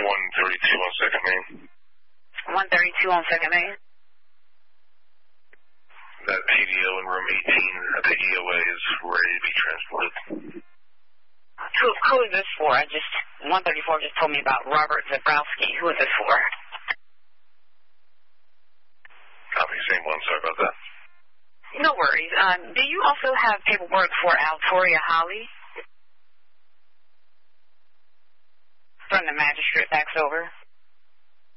132 on 2nd Main. 132 on 2nd Main. That TDO in room 18 at the EOA is ready to be transported. Who is this for? 134 just told me about Robert Zabrowski. Who is this for? Copy, same one. Sorry about that. No worries. Do you also have paperwork for Altoria Holly? From the magistrate fax over?